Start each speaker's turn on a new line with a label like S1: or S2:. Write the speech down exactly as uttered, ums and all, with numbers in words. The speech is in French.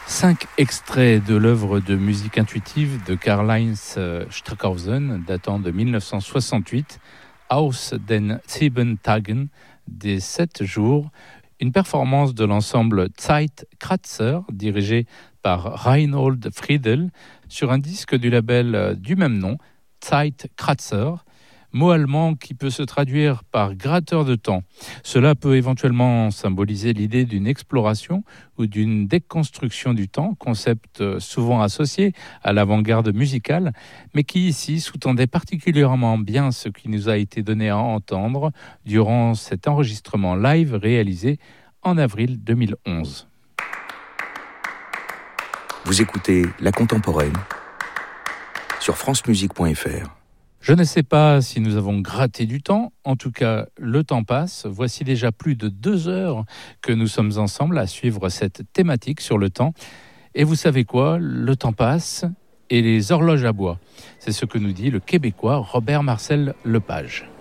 S1: Cinq extraits de l'œuvre de musique intuitive de Karl-Heinz Stockhausen datant de mille neuf cent soixante-huit, Aus den sieben Tagen, des sept jours, une performance de l'ensemble Zeitkratzer dirigé par Reinhold Friedel sur un disque du label du même nom, Zeitkratzer, mot allemand qui peut se traduire par gratteur de temps. Cela peut éventuellement symboliser l'idée d'une exploration ou d'une déconstruction du temps, concept souvent associé à l'avant-garde musicale, mais qui ici sous-tendait particulièrement bien ce qui nous a été donné à entendre durant cet enregistrement live réalisé en avril deux mille onze.
S2: Vous écoutez La Contemporaine sur francemusique point f r.
S1: Je ne sais pas si nous avons gratté du temps, en tout cas le temps passe. Voici déjà plus de deux heures que nous sommes ensemble à suivre cette thématique sur le temps. Et vous savez quoi, le temps passe et les horloges aboient. C'est ce que nous dit le Québécois Robert Marcel Lepage.